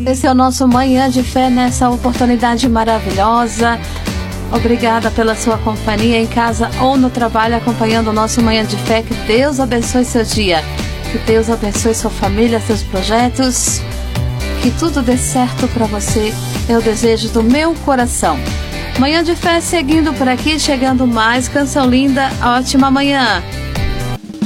Esse é o nosso Manhã de Fé nessa oportunidade maravilhosa. Obrigada pela sua companhia em casa ou no trabalho, acompanhando o nosso Manhã de Fé. Que Deus abençoe seu dia. Que Deus abençoe sua família, seus projetos. Que tudo dê certo para você. É o desejo do meu coração. Manhã de Fé seguindo por aqui, chegando mais canção linda. Ótima manhã.